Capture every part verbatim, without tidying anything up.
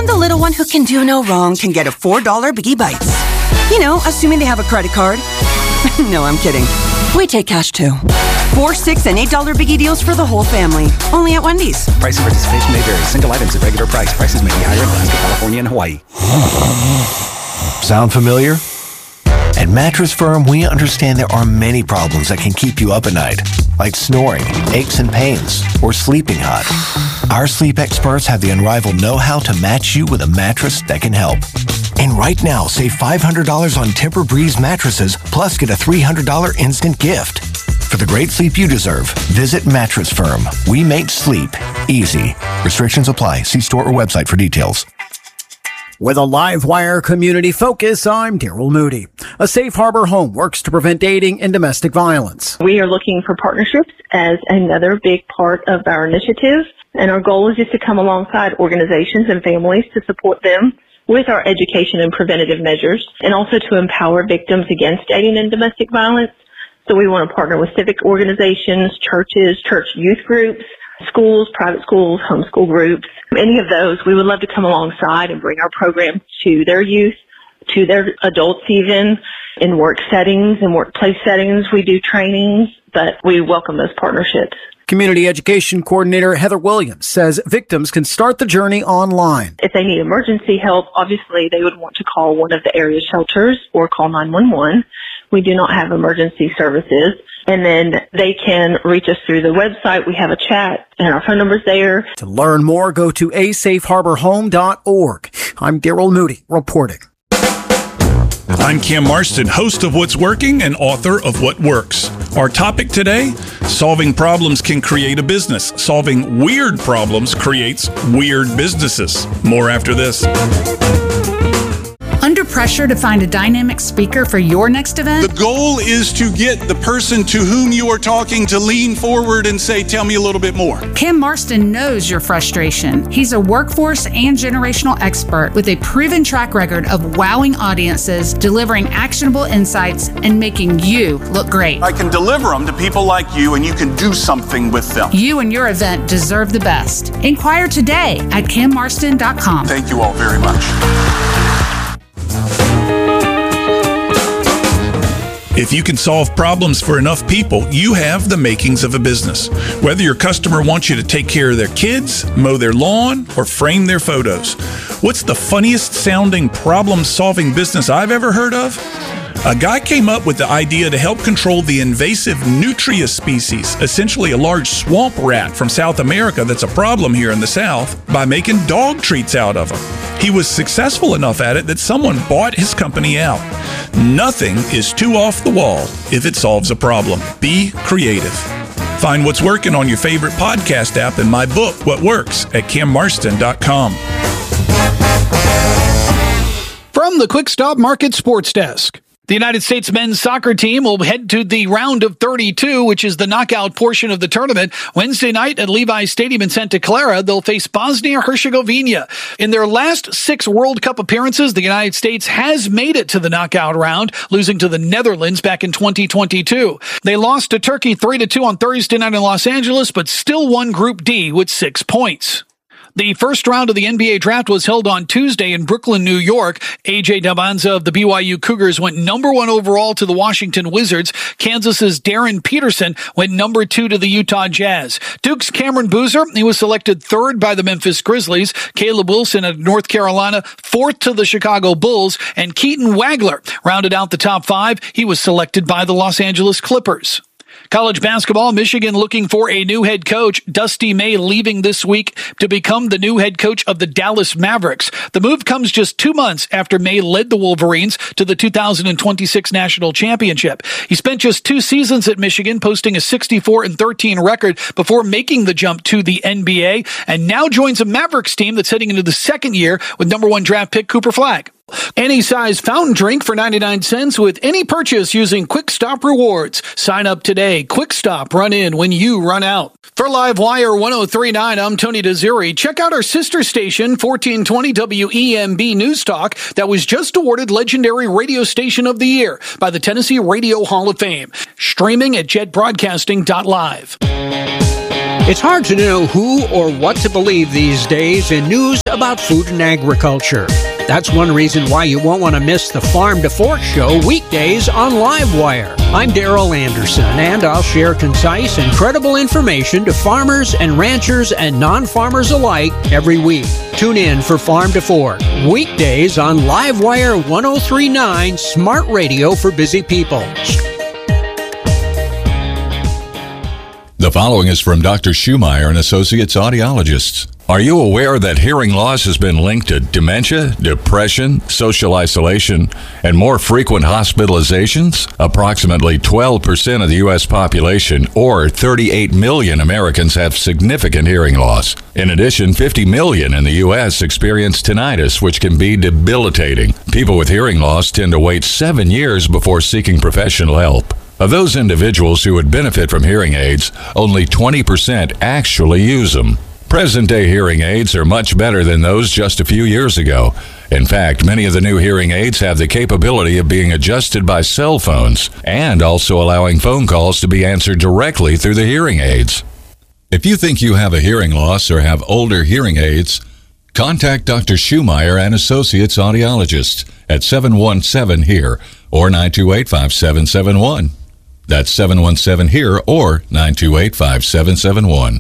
the little one who can do no wrong can get a four dollar Biggie Bites. You know, assuming they have a credit card. No, I'm kidding. We take cash too. Four, six, and eight dollar Biggie deals for the whole family. Only at Wendy's. Price and participation may vary. Single items at regular price. Prices may be higher in Alaska, California, and Hawaii. Sound familiar? At Mattress Firm, we understand there are many problems that can keep you up at night, like snoring, aches and pains, or sleeping hot. Our sleep experts have the unrivaled know-how to match you with a mattress that can help. And right now, save five hundred dollars on Tempur-Breeze mattresses, plus get a three hundred dollars instant gift. For the great sleep you deserve, visit Mattress Firm. We make sleep easy. Restrictions apply. See store or website for details. With a Livewire community focus, I'm Daryl Moody. A Safe Harbor Home works to prevent dating and domestic violence. We are looking for partnerships as another big part of our initiative, and our goal is just to come alongside organizations and families to support them with our education and preventative measures, and also to empower victims against dating and domestic violence. So we want to partner with civic organizations, churches, church youth groups, schools, private schools, homeschool groups, any of those. We would love to come alongside and bring our programs to their youth, to their adults even, in work settings and workplace settings. We do trainings, but we welcome those partnerships. Community Education Coordinator Heather Williams says victims can start the journey online. If they need emergency help, obviously they would want to call one of the area shelters or call nine one one. We do not have emergency services. And then they can reach us through the website. We have a chat and our phone number's there. To learn more, go to a safe harbor home dot org. I'm Daryl Moody reporting. I'm Cam Marston, host of What's Working and author of What Works. Our topic today, solving problems can create a business. Solving weird problems creates weird businesses. More after this. Under pressure to find a dynamic speaker for your next event? The goal is to get the person to whom you are talking to lean forward and say, tell me a little bit more. Cam Marston knows your frustration. He's a workforce and generational expert with a proven track record of wowing audiences, delivering actionable insights, and making you look great. I can deliver them to people like you, and you can do something with them. You and your event deserve the best. Inquire today at cam marston dot com. Thank you all very much. If you can solve problems for enough people, you have the makings of a business. Whether your customer wants you to take care of their kids, mow their lawn, or frame their photos. What's the funniest sounding problem-solving business I've ever heard of? A guy came up with the idea to help control the invasive nutria species, essentially a large swamp rat from South America that's a problem here in the South, by making dog treats out of them. He was successful enough at it that someone bought his company out. Nothing is too off the wall if it solves a problem. Be creative. Find What's Working on your favorite podcast app and my book, What Works, at cam marston dot com. From the Quick Stop Market Sports Desk. The United States men's soccer team will head to the round of thirty-two, which is the knockout portion of the tournament. Wednesday night at Levi's Stadium in Santa Clara, they'll face Bosnia-Herzegovina. In their last six World Cup appearances, the United States has made it to the knockout round, losing to the Netherlands back in twenty twenty-two. They lost to Turkey three to two on Thursday night in Los Angeles, but still won Group D with six points. The first round of the N B A draft was held on Tuesday in Brooklyn, New York. A J Dabanza of the B Y U Cougars went number one overall to the Washington Wizards. Kansas's Darren Peterson went number two to the Utah Jazz. Duke's Cameron Boozer, he was selected third by the Memphis Grizzlies. Caleb Wilson of North Carolina, fourth to the Chicago Bulls. And Keaton Wagler rounded out the top five. He was selected by the Los Angeles Clippers. College basketball, Michigan looking for a new head coach. Dusty May leaving this week to become the new head coach of the Dallas Mavericks. The move comes just two months after May led the Wolverines to the two thousand twenty-six National Championship. He spent just two seasons at Michigan, posting a sixty-four and thirteen record before making the jump to the N B A, and now joins a Mavericks team that's heading into the second year with number one draft pick Cooper Flagg. Any size fountain drink for ninety-nine cents with any purchase using Quick Stop Rewards. Sign up today. Quick Stop, run in when you run out. For Livewire one oh three point nine, I'm Tony DeZuri. Check out our sister station, fourteen twenty W E M B News Talk, that was just awarded Legendary Radio Station of the Year by the Tennessee Radio Hall of Fame. Streaming at jet broadcasting dot live. It's hard to know who or what to believe these days in news about food and agriculture. That's one reason why you won't want to miss the Farm to Fork Show weekdays on Livewire. I'm Daryl Anderson, and I'll share concise and credible information to farmers and ranchers and non-farmers alike every week. Tune in for Farm to Fork, weekdays on Livewire one oh three point nine Smart Radio for Busy People. The following is from Doctor Schumeyer and Associates Audiologists. Are you aware that hearing loss has been linked to dementia, depression, social isolation, and more frequent hospitalizations? Approximately twelve percent of the U S population, or thirty-eight million Americans, have significant hearing loss. In addition, fifty million in the U S experience tinnitus, which can be debilitating. People with hearing loss tend to wait seven years before seeking professional help. Of those individuals who would benefit from hearing aids, only twenty percent actually use them. Present-day hearing aids are much better than those just a few years ago. In fact, many of the new hearing aids have the capability of being adjusted by cell phones and also allowing phone calls to be answered directly through the hearing aids. If you think you have a hearing loss or have older hearing aids, contact Doctor Schumeyer and Associates Audiologists at seven one seven HEAR or nine two eight, five seven seven one. That's seven one seven HEAR or nine two eight, five seven seven one.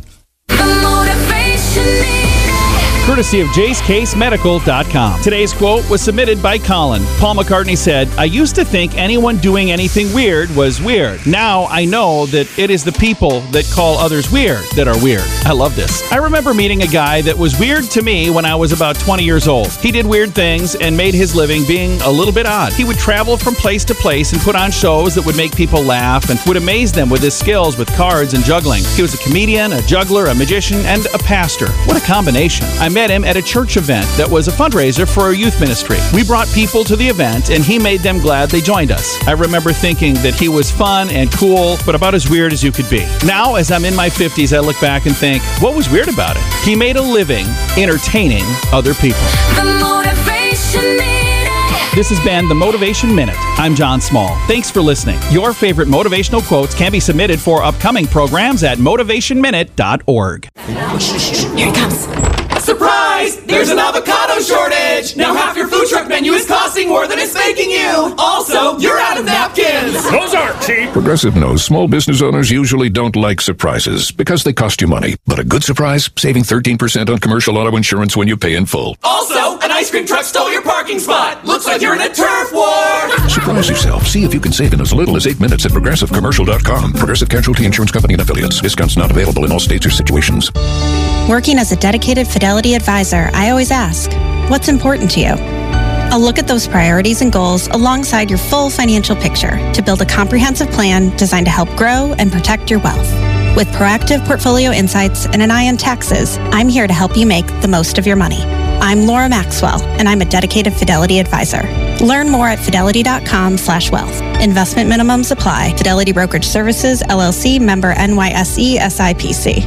Courtesy of Jace Case Medical dot com. Today's quote was submitted by Colin. Paul McCartney said, "I used to think anyone doing anything weird was weird. Now I know that it is the people that call others weird that are weird." I love this. I remember meeting a guy that was weird to me when I was about twenty years old. He did weird things and made his living being a little bit odd. He would travel from place to place and put on shows that would make people laugh and would amaze them with his skills with cards and juggling. He was a comedian, a juggler, a magician, and a pastor. What a combination. I met him at a church event that was a fundraiser for a youth ministry. We brought people to the event and he made them glad they joined us. I remember thinking that he was fun and cool, but about as weird as you could be. Now, as I'm in my fifties, I look back and think, what was weird about it? He made a living entertaining other people. The Motivation Minute. This has been the Motivation Minute. I'm John Small. Thanks for listening. Your favorite motivational quotes can be submitted for upcoming programs at motivation minute dot org. Here it comes. Surprise! There's an avocado shortage! Now half your food truck menu is costing more than it's making you! Also, you're out of napkins! Those aren't cheap! Progressive knows small business owners usually don't like surprises because they cost you money. But a good surprise, saving thirteen percent on commercial auto insurance when you pay in full. Also, an ice cream truck stole your parking spot! Looks like you're in a turf war! Surprise yourself. See if you can save in as little as eight minutes at progressive commercial dot com. Progressive Casualty Insurance Company and Affiliates. Discounts not available in all states or situations. Working as a dedicated Fidelity advisor, I always ask, what's important to you? I'll look at those priorities and goals alongside your full financial picture to build a comprehensive plan designed to help grow and protect your wealth. With proactive portfolio insights and an eye on taxes, I'm here to help you make the most of your money. I'm Laura Maxwell, and I'm a dedicated Fidelity advisor. Learn more at fidelity dot com slash wealth. Investment minimums apply. Fidelity Brokerage Services, L L C, member N Y S E S I P C.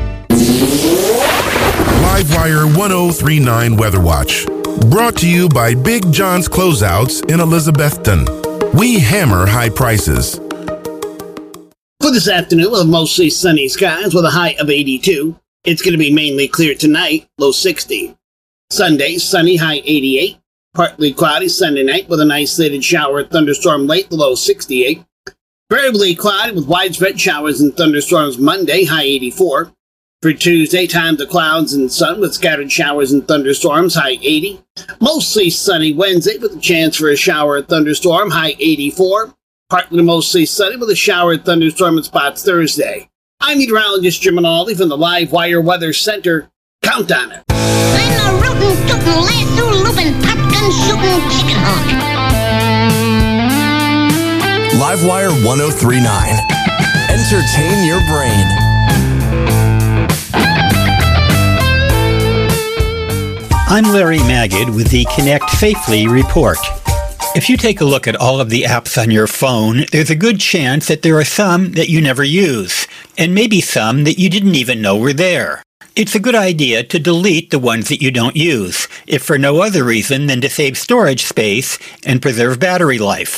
Livewire one oh three point nine Weather Watch. Brought to you by Big John's Closeouts in Elizabethton. We hammer high prices. For this afternoon, we'll have mostly sunny skies with a high of eighty-two. It's going to be mainly clear tonight, low sixty. Sunday, sunny, high eighty-eight. Partly cloudy Sunday night with an isolated shower or thunderstorm late, the low sixty-eight. Variably cloudy with widespread showers and thunderstorms Monday, high eighty-four. For Tuesday, times of clouds and sun with scattered showers and thunderstorms, high eighty. Mostly sunny Wednesday with a chance for a shower or thunderstorm, high eighty-four. Partly to mostly sunny with a shower or thunderstorm in spots Thursday. I'm meteorologist Jim Minaldi from the Livewire Weather Center. Count on it. I'm a rootin', tootin', lasso loopin', popgun shootin' chicken hawk. Livewire one oh three point nine. Entertain your brain. I'm Larry Magid with the Connect Safely report. If you take a look at all of the apps on your phone, there's a good chance that there are some that you never use, and maybe some that you didn't even know were there. It's a good idea to delete the ones that you don't use, if for no other reason than to save storage space and preserve battery life.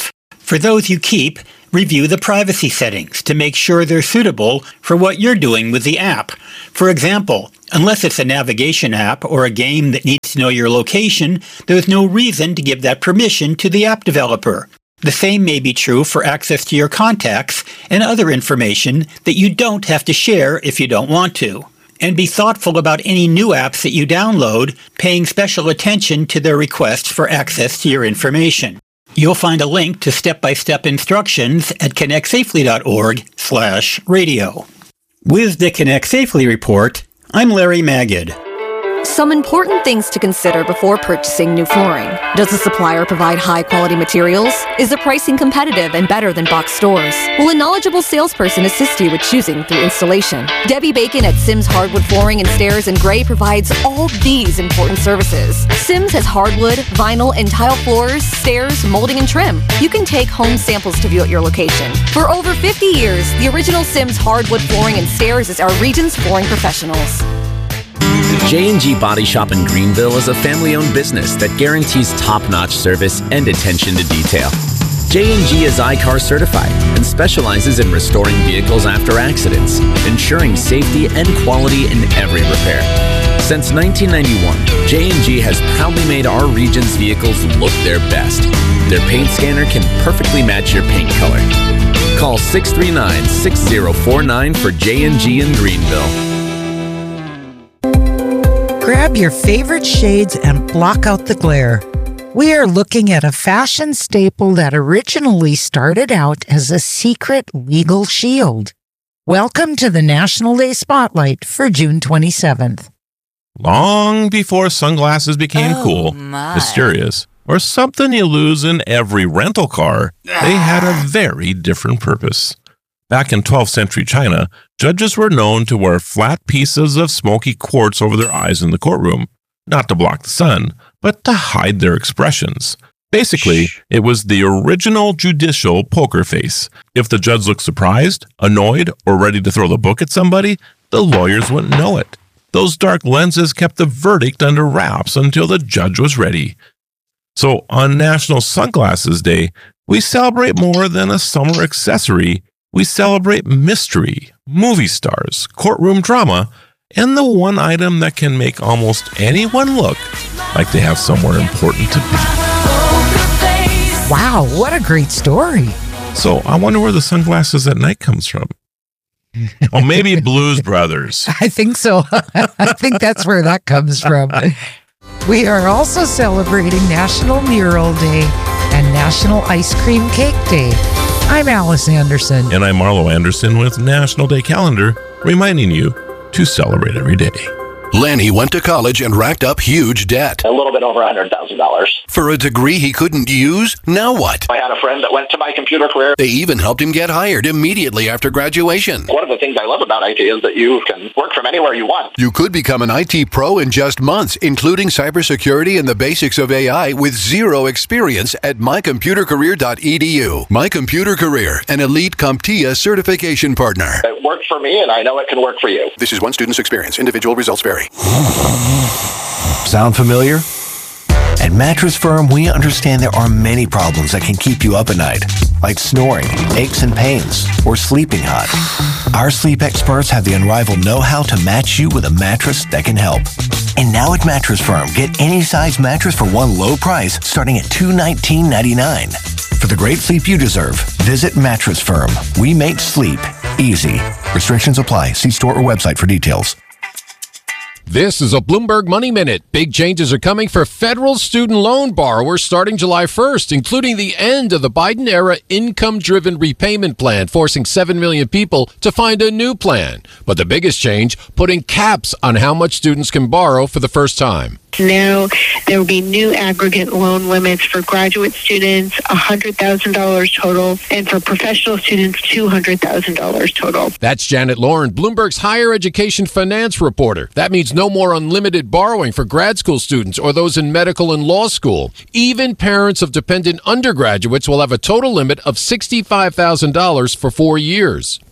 For those you keep, review the privacy settings to make sure they're suitable for what you're doing with the app. For example, unless it's a navigation app or a game that needs to know your location, there's no reason to give that permission to the app developer. The same may be true for access to your contacts and other information that you don't have to share if you don't want to. And be thoughtful about any new apps that you download, paying special attention to their requests for access to your information. You'll find a link to step-by-step instructions at connect safely dot org slash radio. With the Connect Safely Report, I'm Larry Magid. Some important things to consider before purchasing new flooring. Does the supplier provide high-quality materials? Is the pricing competitive and better than box stores? Will a knowledgeable salesperson assist you with choosing through installation? Debbie Bacon at Sims Hardwood Flooring and Stairs in Gray provides all these important services. Sims has hardwood, vinyl, and tile floors, stairs, molding, and trim. You can take home samples to view at your location. For over fifty years, the original Sims Hardwood Flooring and Stairs is our region's flooring professionals. J and G Body Shop in Greenville is a family-owned business that guarantees top-notch service and attention to detail. J and G is I C A R certified and specializes in restoring vehicles after accidents, ensuring safety and quality in every repair. Since nineteen ninety-one, J and G has proudly made our region's vehicles look their best. Their paint scanner can perfectly match your paint color. Call six three nine, six zero four nine for J and G in Greenville. Grab your favorite shades and block out the glare. We are looking at a fashion staple that originally started out as a secret legal shield. Welcome to the National Day Spotlight for June twenty-seventh. Long before sunglasses became Oh, cool, my. mysterious, or something you lose in every rental car, they had a very different purpose. Back in twelfth century China, judges were known to wear flat pieces of smoky quartz over their eyes in the courtroom, not to block the sun, but to hide their expressions. Basically, it was the original judicial poker face. If the judge looked surprised, annoyed, or ready to throw the book at somebody, the lawyers wouldn't know it. Those dark lenses kept the verdict under wraps until the judge was ready. So on National Sunglasses Day, we celebrate more than a summer accessory. We celebrate mystery, movie stars, courtroom drama, and the one item that can make almost anyone look like they have somewhere important to be. Wow, what a great story. So I wonder where the sunglasses at night comes from. Oh, maybe Blues Brothers. I think so. I think that's where that comes from. We are also celebrating National Mural Day and National Ice Cream Cake Day. I'm Alice Anderson. And I'm Marlo Anderson with National Day Calendar, reminding you to celebrate every day. Lanny went to college and racked up huge debt. A little bit over one hundred thousand dollars. For a degree he couldn't use? Now what? I had a friend that went to My Computer Career. They even helped him get hired immediately after graduation. One of the things I love about I T is that you can work from anywhere you want. You could become an I T pro in just months, including cybersecurity and the basics of A I with zero experience at my computer career dot e d u. My Computer Career, an elite CompTIA certification partner. It worked for me, and I know it can work for you. This is one student's experience. Individual results vary. Sound familiar? At Mattress Firm, we understand there are many problems that can keep you up at night, like snoring, aches and pains, or sleeping hot. Our sleep experts have the unrivaled know-how to match you with a mattress that can help. And now at Mattress Firm, get any size mattress for one low price starting at two hundred nineteen dollars and ninety-nine cents. For the great sleep you deserve, visit Mattress Firm. We make sleep easy. Restrictions apply. See store or website for details. This is a Bloomberg Money Minute. Big changes are coming for federal student loan borrowers starting July first, including the end of the Biden-era income-driven repayment plan, forcing seven million people to find a new plan. But the biggest change, putting caps on how much students can borrow for the first time. Now there will be new aggregate loan limits for graduate students, one hundred thousand dollars total, and for professional students, two hundred thousand dollars total. That's Janet Lauren, Bloomberg's higher education finance reporter. That means no more unlimited borrowing for grad school students or those in medical and law school. Even parents of dependent undergraduates will have a total limit of sixty-five thousand dollars for four years.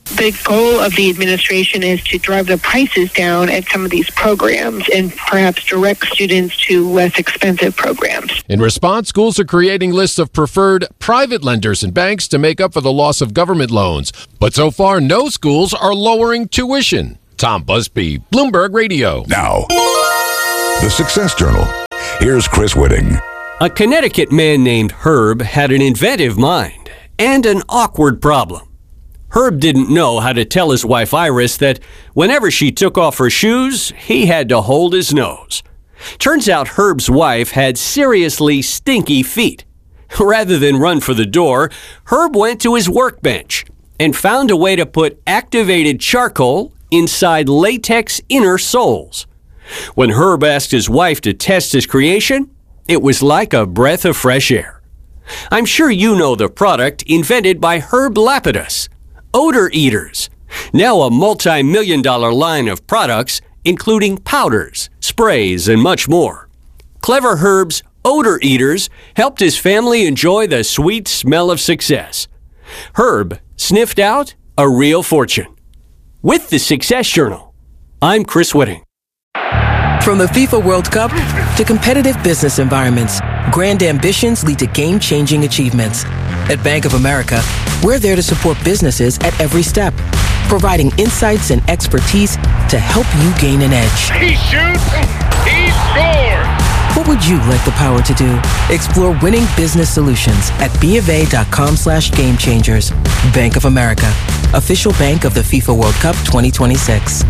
The goal of the administration is to drive the prices down at some of these programs and perhaps direct students to less expensive programs. In response, schools are creating lists of preferred private lenders and banks to make up for the loss of government loans. But so far, no schools are lowering tuition. Tom Busby, Bloomberg Radio. Now, the Success Journal. Here's Chris Whitting. A Connecticut man named Herb had an inventive mind and an awkward problem. Herb didn't know how to tell his wife Iris that whenever she took off her shoes, he had to hold his nose. Turns out Herb's wife had seriously stinky feet. Rather than run for the door, Herb went to his workbench and found a way to put activated charcoal inside latex inner soles. When Herb asked his wife to test his creation, it was like a breath of fresh air. I'm sure you know the product invented by Herb Lapidus. Odor Eaters, now a multi-million dollar line of products, including powders, sprays, and much more. Clever Herb's Odor Eaters helped his family enjoy the sweet smell of success. Herb sniffed out a real fortune. With the Success Journal, I'm Chris Whitting. From the FIFA World Cup to competitive business environments, grand ambitions lead to game-changing achievements. At Bank of America, we're there to support businesses at every step, providing insights and expertise to help you gain an edge. He shoots, he scores! What would you like the power to do? Explore winning business solutions at BofA.com slash game changers. Bank of America, official bank of the FIFA World Cup twenty twenty-six.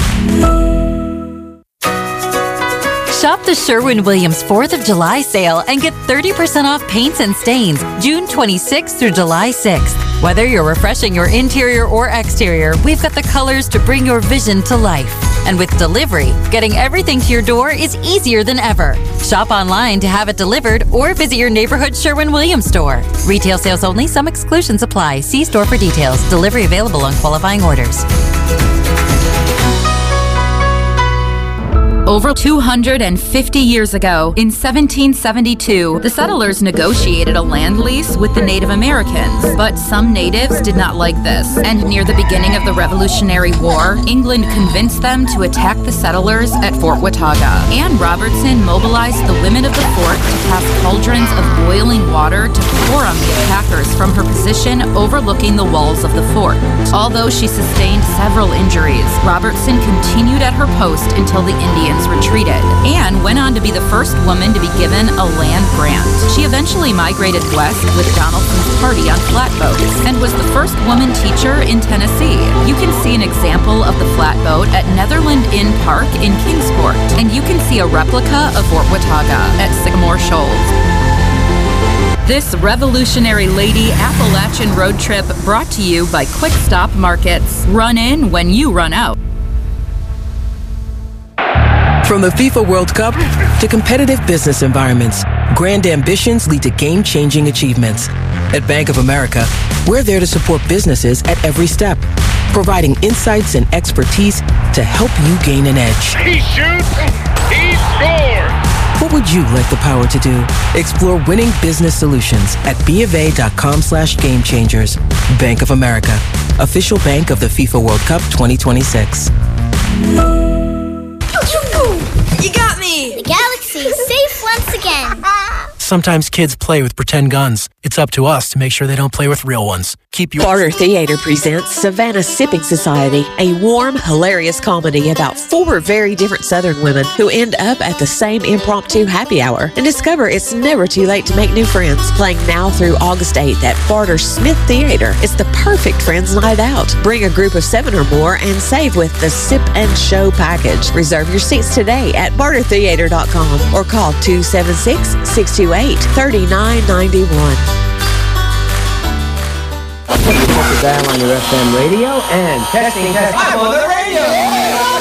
Shop the Sherwin-Williams fourth of July sale and get thirty percent off paints and stains June twenty-sixth through July sixth. Whether you're refreshing your interior or exterior, we've got the colors to bring your vision to life. And with delivery, getting everything to your door is easier than ever. Shop online to have it delivered or visit your neighborhood Sherwin-Williams store. Retail sales only. Some exclusions apply. See store for details. Delivery available on qualifying orders. Over two hundred fifty years ago, in seventeen seventy-two, the settlers negotiated a land lease with the Native Americans. But some natives did not like this, and near the beginning of the Revolutionary War, England convinced them to attack the settlers at Fort Watauga. Anne Robertson mobilized the women of the fort to pass cauldrons of boiling water to pour on the attackers from her position overlooking the walls of the fort. Although she sustained several injuries, Robertson continued at her post until the Indians retreated, and went on to be the first woman to be given a land grant. She eventually migrated west with Donaldson's party on flatboats, and was the first woman teacher in Tennessee. You can see an example of the flatboat at Netherland Inn Park in Kingsport, and you can see a replica of Fort Watauga at Sycamore Shoals. This Revolutionary Lady Appalachian road trip brought to you by Quick Stop Markets. Run in when you run out. From the FIFA World Cup to competitive business environments, grand ambitions lead to game-changing achievements. At Bank of America, we're there to support businesses at every step, providing insights and expertise to help you gain an edge. He shoots, he scores! What would you like the power to do? Explore winning business solutions at BofA.com slash game changers. Bank of America, official bank of the FIFA World Cup twenty twenty-six. You got me! The galaxy is safe once again. Sometimes kids play with pretend guns. It's up to us to make sure they don't play with real ones. Keep your... Barter Theater presents Savannah Sipping Society, a warm, hilarious comedy about four very different Southern women who end up at the same impromptu happy hour and discover it's never too late to make new friends. Playing now through August eighth at Barter Smith Theater. It's the perfect friends night out. Bring a group of seven or more and save with the Sip and Show package. Reserve your seats today at barter theater dot com or call two seven six, six two eight, three nine nine one. Dial on your F M radio and testing, testing. I'm on the radio!